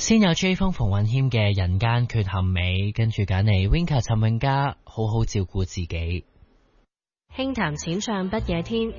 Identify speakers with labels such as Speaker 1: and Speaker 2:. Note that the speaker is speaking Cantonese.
Speaker 1: 先有 J 風馮允謙嘅人間缺陷美，跟住揀嚟 Winka 陳永嘉好好照顧自己。
Speaker 2: 輕談淺唱不夜天，